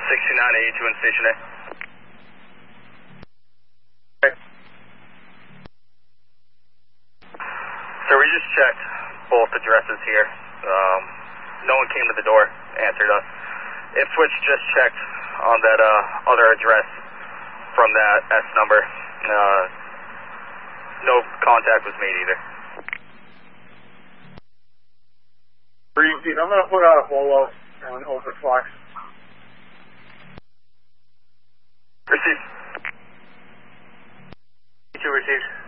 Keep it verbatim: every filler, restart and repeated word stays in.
sixty-nine eighty-two in Station A. Okay. So we just checked both addresses here. Um, no one came to the door, answered us. Ipswich just checked on that uh, other address from that S number. Uh, no contact was made either. Repeat, I'm going to put out a follow on over Fox. Receive. two received.